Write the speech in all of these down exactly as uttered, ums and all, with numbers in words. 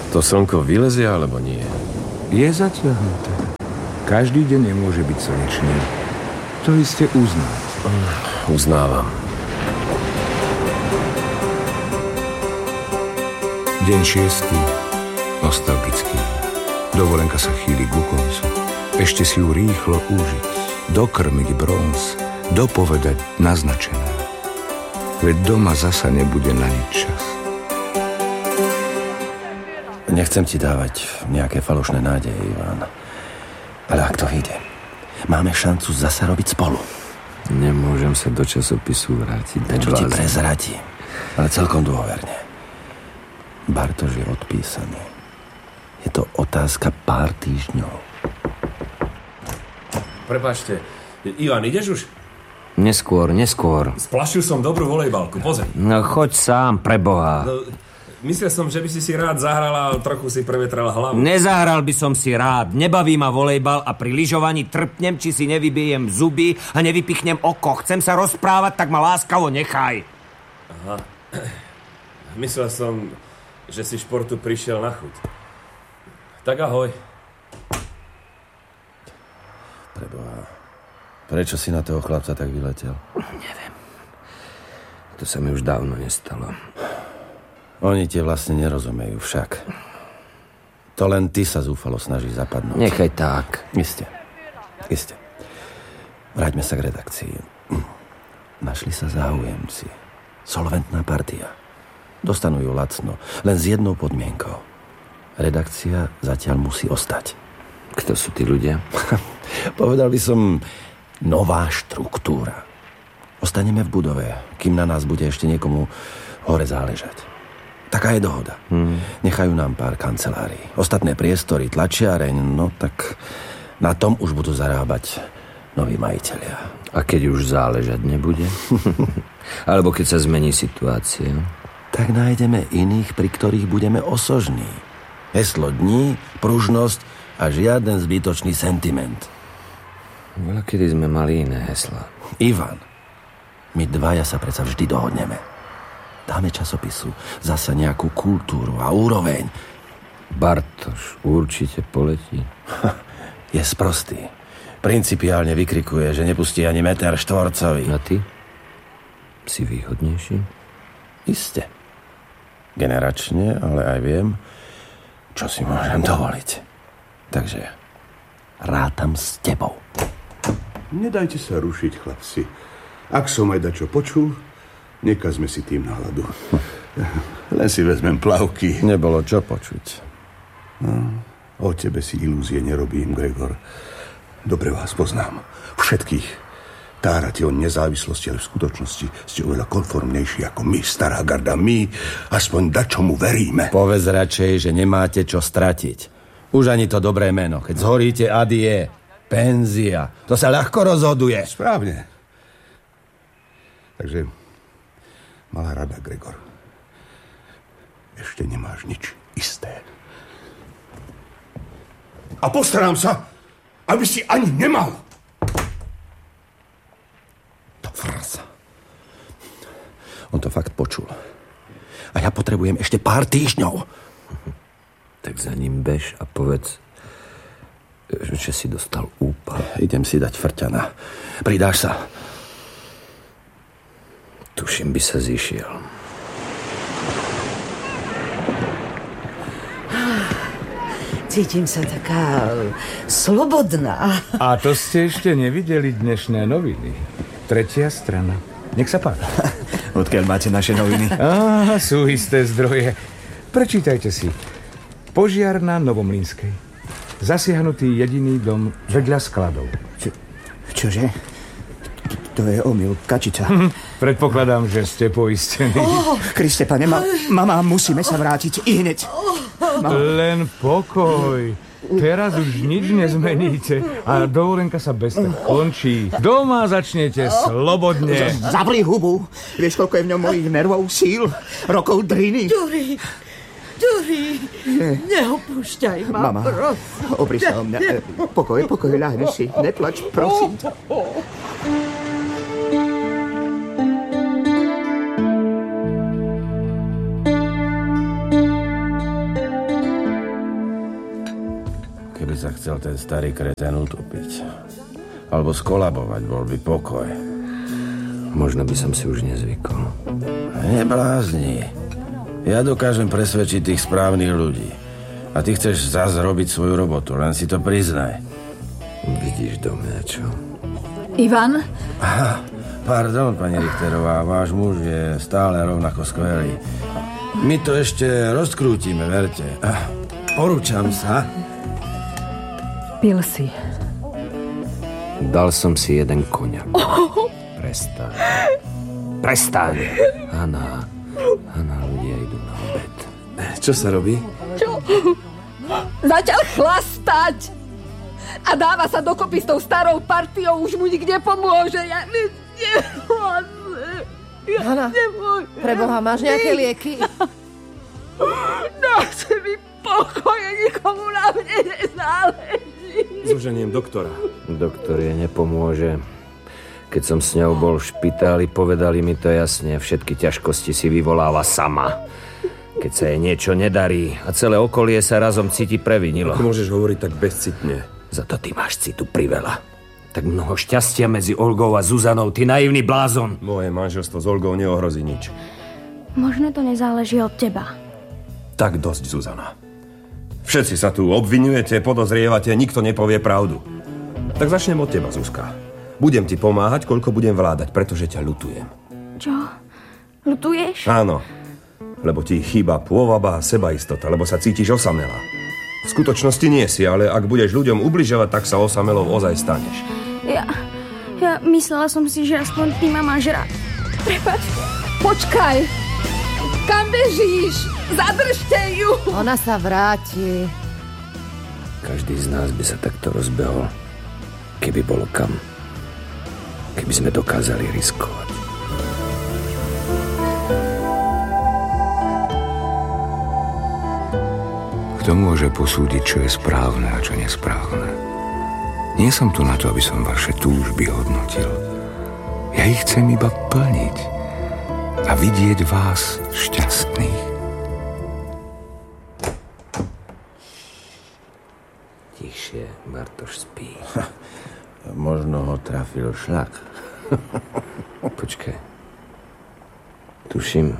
To slnko vylezie, alebo nie? Je zatiahnuté. Každý deň nemôže byť slnečný. To iste uznáte. Uznávam. Deň šiestý. Nostalgický. Dovolenka sa chýli ku koncu. Ešte si ju rýchlo užiť. Dokrmiť bronz. Dopovedať naznačené. Veď doma zasa nebude na nič čas. Nechcem ti dávať nejaké falošné nádeje, Ivan. Ale ak to vyjde, máme šancu zasa robiť spolu. Nemôžem sa do časopisu vrátiť. Čo ti prezradí, ale celkom dôverne. Bartoš je odpísaný. Je to otázka pár týždňov. Prepáčte, Ivan, ideš už? Neskôr, neskôr. Splašil som dobrú volejbalku, pozri. No choď sám, preboha. No, myslel som, že by si si rád zahral a trochu si prevetral hlavu. Nezahral by som si rád. Nebaví ma volejbal a pri lyžovaní trpnem, či si nevybijem zuby a nevypichnem oko. Chcem sa rozprávať, tak ma láskavo nechaj. Aha. Myslel som, že si športu prišiel na chuť. Tak ahoj. Preboha, prečo si na toho chlapca tak vyletel? Neviem. To sa mi už dávno nestalo. Oni tie vlastne nerozumejú však. To len ty sa zúfalo snažíš zapadnúť. Nechaj tak. Isté. Isté. Vráťme sa k redakcii. Našli sa záujemci. Solventná partia. Dostanú ju lacno. Len s jednou podmienkou. Redakcia zatiaľ musí ostať. Kto sú tí ľudia? Povedal by som nová štruktúra. Ostaneme v budove, kým na nás bude ešte niekomu hore záležať. Taká je dohoda. Hmm. Nechajú nám pár kancelárií. Ostatné priestory, tlačiareň, no tak na tom už budú zarábať noví majitelia. A keď už záležať nebude? Alebo keď sa zmení situácia? Tak nájdeme iných, pri ktorých budeme osožní. Heslo dní, pružnosť a žiaden zbytočný sentiment. Veľa kedy sme mali iné heslá. Ivan, my dvaja sa predsa vždy dohodneme. Dáme časopisu zasa nejakú kultúru a úroveň. Bartoš určite poletí. Je sprostý. Principiálne vykrikuje, že nepustí ani meter štvorcový. A ty? Si výhodnejší? Iste. Generačne, ale aj viem, čo si môžem dovoliť. Takže rátam s tebou. Nedajte sa rušiť, chlapci. Ak som aj dačo počul, nekazme si tým náladu. Len si vezmem plavky. Nebolo čo počuť. No, o tebe si ilúzie nerobím, Gregor. Dobre vás poznám. Všetkých. Tárate o nezávislosti, ale v skutočnosti ste oveľa konformnejší ako my, stará garda. My aspoň dačomu veríme. Povedz radšej, že nemáte čo stratiť. Už ani to dobré meno. Keď zhoríte, adie. Penzia. To sa ľahko rozhoduje. Správne. Takže malá rada, Gregor. Ešte nemáš nič isté. A postarám sa, aby si ani nemal. To frasa. On to fakt počul. A ja potrebujem ešte pár týždňov. Tak za ním bež a povedz, že si dostal úpal. Idem si dať frťana. Pridáš sa? Tuším, by sa zišiel. Cítim sa taká slobodná. A to ste ešte nevideli dnešné noviny. Tretia strana. Nech sa páči. Odkiaľ máte naše noviny? Á, sú isté zdroje. Prečítajte si. Požiar na Novomlynskej. Zasiahnutý jediný dom vedľa skladov. Čo, čože? To je omyl, kačica. Predpokladám, že ste poistení. Oh, Kriste, pane, ma, mama, musíme sa vrátiť i hneď. Mama. Len pokoj. Teraz už nič nezmeníte a dovolenka sa bez tak končí. Doma začnete slobodne. Zavri hubu. Vieš, koľko je v ňom mojich nervov, síl, rokov driny. Ďuri, Ďuri, neopúšťaj ma, Mama, prosím. obri sa o mňa. Pokoj, pokoj, ľahni si. Neplač, prosím. by sa chcel ten starý kretén utopiť. Alebo skolabovať, bol by pokoj. Možno by som si už nezvykol. Neblázni. Ja dokážem presvedčiť tých správnych ľudí. A ty chceš zás robiť svoju robotu, len si to priznaj. Vidíš do mňa, čo? Ivan? Aha, pardon, pani Richterová, váš muž je stále rovnako skvelý. My to ešte rozkrútime, verte. Porúčam sa. Pil si. Dal som si jeden koňak. Oh. Prestaň. Prestaň. Hanna. Hanna, ľudia idú na obed. Čo sa robí? Čo? Začal chlastať. A dáva sa dokopy s tou starou partiou. Už mu nikde pomôže. Ja nemôžem. Ja Hanna, nemôžem. preboha, máš nejaké lieky? Dajte mi pokoj, nikomu na mne nezáleží. Zoženiem doktora. Doktor jej nepomôže. Keď som s ňou bol v špitáli, povedali mi to jasne. Všetky ťažkosti si vyvoláva sama. Keď sa jej niečo nedarí a celé okolie sa razom cíti previnilo. Ako môžeš hovoriť tak bezcitne? Za to ty máš citu priveľa. Tak mnoho šťastia medzi Olgou a Zuzanou, ty naivný blázon. Moje manželstvo s Olgou neohrozí nič. Možno to nezáleží od teba. Tak dosť, Zuzana. Všetci sa tu obvinujete, podozrievate, nikto nepovie pravdu. Tak začnem od teba, Zuzka. Budem ti pomáhať, koľko budem vládať, pretože ťa ľutujem. Čo? Ľutuješ? Áno, lebo ti chýba pôvaba a sebaistota, lebo sa cítiš osamelá. V skutočnosti nie si, ale ak budeš ľuďom ubližovať, tak sa osamelou ozaj staneš. Ja... Ja myslela som si, že aspoň ty ma máš rád. Prepač. Počkaj. Kam bežíš? Zadržte ju. Ona sa vráti. Každý z nás by sa takto rozbehol, keby bolo kam. Keby sme dokázali riskovať. Kto môže posúdiť, čo je správne a čo nesprávne? Nie som tu na to, aby som vaše túžby hodnotil. Ja ich chcem iba plniť a vidieť vás šťastných. Tišie, Bartoš spí. Možno ho trafil šľak. Počkaj. Tuším.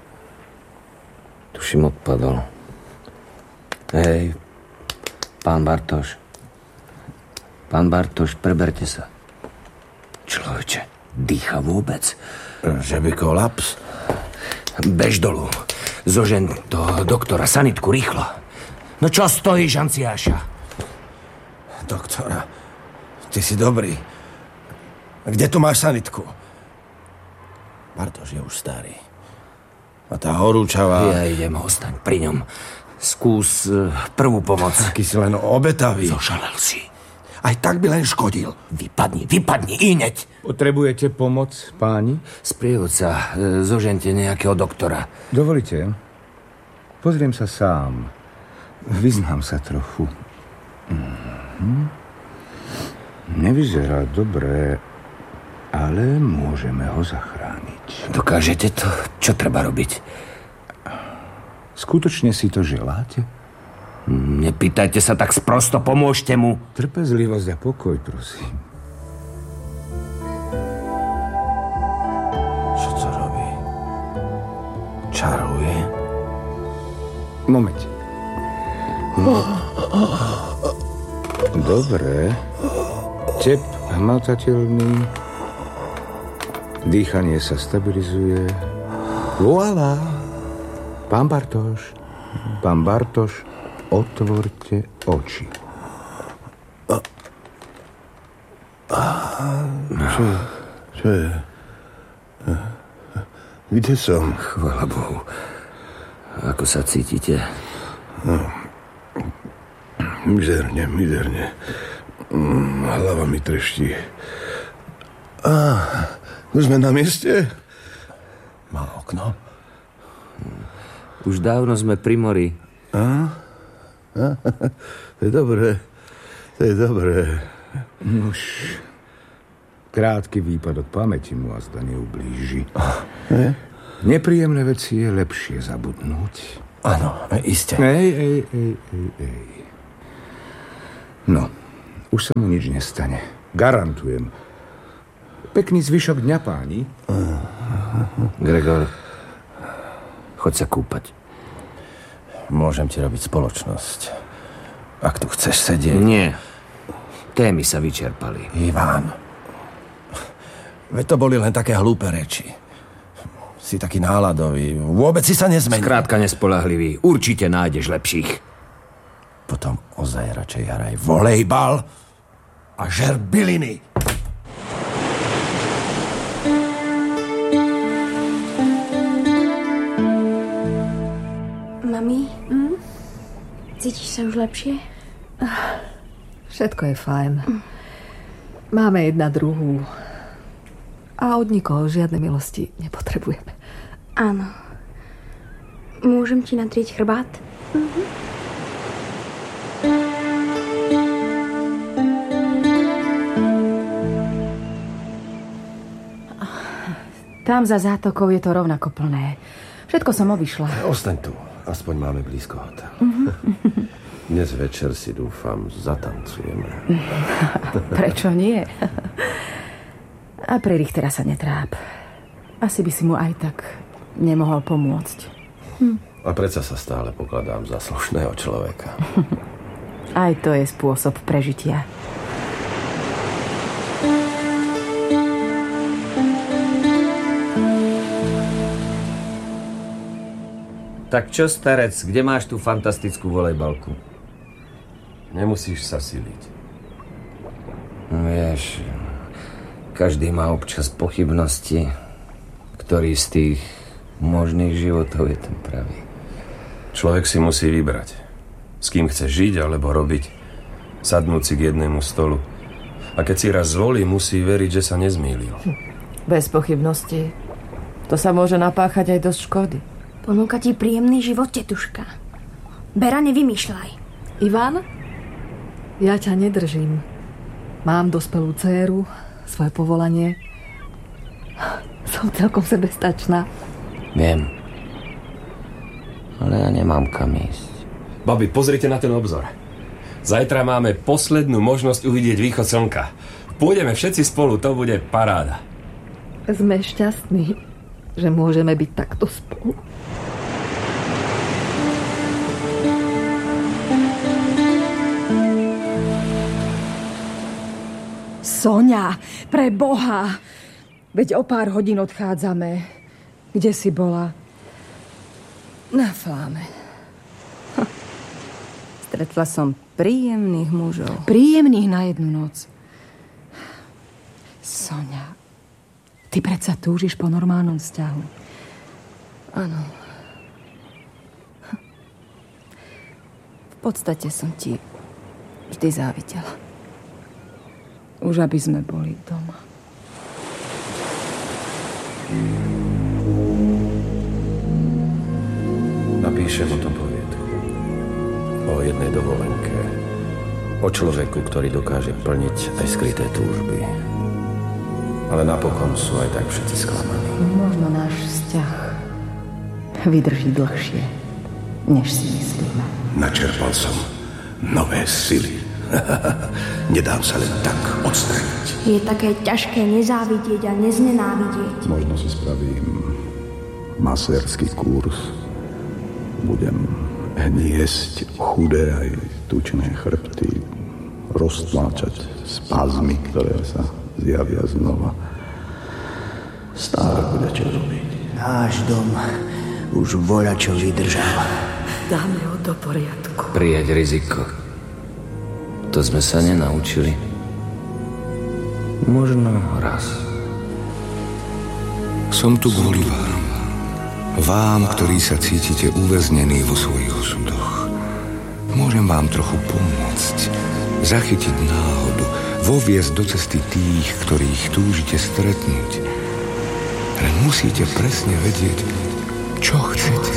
Tuším, odpadol. Hej, pán Bartoš. Pán Bartoš, preberte sa. Človeče, dýcha vôbec. Že by kolaps? Bež dolu. Zožen do doktora, sanitku, rýchlo. No čo stojíš, Anciáša? Doktora, ty si dobrý. Kde tu máš sanitku? Bartoš je už starý. A tá horúčavá... Ja idem, ostaň pri ňom. Skús uh, prvú pomoc. Taký si len obetavý. Zošalel si. Aj tak by len škodil. Vypadni, vypadni, ineď. Potrebujete pomoc, páni? Sprievodca, uh, zožente nejakého doktora. Dovolite? Pozriem sa sám. Vyznám sa trochu. Mhm. Nevyzerá dobre, ale môžeme ho zachrániť. Dokážete to? Čo treba robiť? Skutočne si to želáte? Nepýtajte sa tak sprosto, pomôžte mu. Trpezlivosť a pokoj, prosím. Čo to robí? Čaruje? Moment. No. Dobre. Tep hmatateľný. Dýchanie sa stabilizuje. Voilà. Pán Bartoš. Pán Bartoš, otvorte oči. Čo, čo je? Kde som? Chvála Bohu. Ako sa cítite? No, mizerne, mizerne. Hlava mi trešti. Á, už sme na mieste? Má okno? Už dávno sme pri mori. Á? Á? To je dobré. To je dobré. Už krátky výpadok pamäti mu a zda neublíži. Ne? Nepríjemné veci je lepšie zabudnúť. Áno, iste. Ej, ej, ej, ej, ej. No, už sa mu nič nestane. Garantujem. Pekný zvyšok dňa, páni. Gregor, choď sa kúpať. Môžem ti robiť spoločnosť. Ak tu chceš sedieť... Nie. Témy sa vyčerpali. Ivan, veď to boli len také hlúpe reči. Si taký náladový. Vôbec si sa nezmenil. Skrátka nespoľahlivý. Určite nájdeš lepších. Potom ozaj radšej hraj volejbal a žer byliny. Mami, mm? Cítiš sa už lepšie? Všetko je fajn. Mm. Máme jedna druhú. A od nikoho žiadne milosti nepotrebujeme. Áno. Môžem ti natrieť chrbát? Mhm. Tam za zátokou je to rovnako plné. Všetko som obišla. Ostaň tu. Aspoň máme blízko hotel. Mhm. Dnes večer si dúfam zatancujeme. Prečo nie? A pre Richtera sa netráp. Asi by si mu aj tak nemohol pomôcť. Hm. A predsa sa stále pokladám za slušného človeka. Aj to je spôsob prežitia. Tak čo, starec, kde máš tú fantastickú volejbalku? Nemusíš sa siliť. No vieš, každý má občas pochybnosti, ktorý z tých možných životov je ten pravý. Človek si musí vybrať, s kým chce žiť alebo robiť, sadnúť si k jednému stolu. A keď si raz zvolí, musí veriť, že sa nezmýlil. Bez pochybnosti. To sa môže napáchať aj dosť škody. Ponúka ti príjemný život, tetuška. Bera, nevymýšľaj. Ivan, ja ťa nedržím. Mám dospelú dcéru, svoje povolanie. Som celkom sebestačná. Viem. Ale ja nemám kam ísť. Babi, pozrite na ten obzor. Zajtra máme poslednú možnosť uvidieť východ slnka. Pôjdeme všetci spolu, to bude paráda. Sme šťastní, že môžeme byť takto spolu. Soňa, pre Boha! Veď o pár hodín odchádzame. Kde si bola? Na Fláme. Hm. Stretla som príjemných mužov. Príjemných na jednu noc. Soňa, ty predsa túžiš po normálnom vzťahu. Áno. V podstate som ti vždy závidela. Už aby sme boli doma. Napíšem o tom poviedku. O jednej dovolenke. O človeku, ktorý dokáže plniť aj skryté túžby. Ale napokon sú aj tak všetci sklamaní. Možno náš vzťah vydrží dlhšie, než si myslíme. Načerpal som nové sily. Nedám sa len tak odstraniť. Je také ťažké nezávidieť a neznenávidieť. Možno si spravím masérsky kurz. Budem hniesť chudé aj tučné chrbty, roztláčať spazmy, ktoré sa zjavia znova. Stále bude čo robiť. Náš dom už voľačo vydržal. Dáme ho do poriadku. Prijať riziko. To sme sa nenaučili. Možno raz. Som tu kvôli vám. Vám, ktorí sa cítite uväznení vo svojich osudoch. Môžem vám trochu pomôcť. Zachytiť náhodu. Voviesť do cesty tých, ktorých túžite stretnúť. Ale musíte presne vedieť, čo chcete.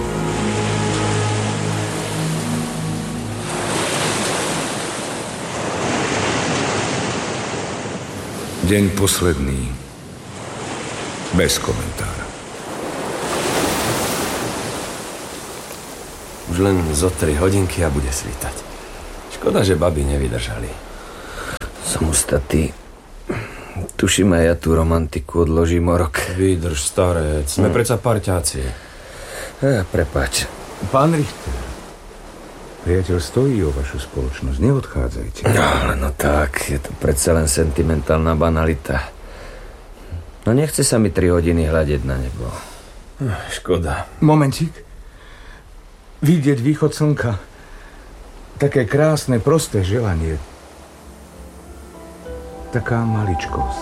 Deň posledný. Bez komentára. Už len zo tri hodinky a bude svítať. Škoda, že baby nevydržali. Som ustatý. Tuším, aj ja tú romantiku odložím o rok. Vydrž, starec. Sme hm. predsa parťáci. Ja, prepáč. Pán Richter, priateľ stojí o vašu spoločnosť. Neodchádzajte. No, ale no tak, je to predsa len sentimentálna banalita. No nechce sa mi tri hodiny hľadiť na nebo. Škoda. Momentík. Vidieť východ slnka. Také krásne, prosté želanie. Taká maličkosť.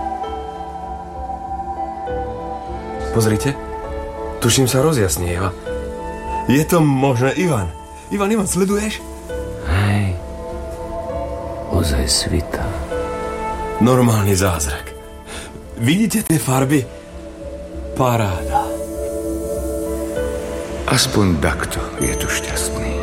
Pozrite. Tuším, sa rozjasnieva. Je to možné, Ivan. Ivan, Ivan, sleduješ? Hej. Ozaj svita. Normálny zázrak. Vidíte tie farby? Paráda. Aspoň takto je tu šťastný.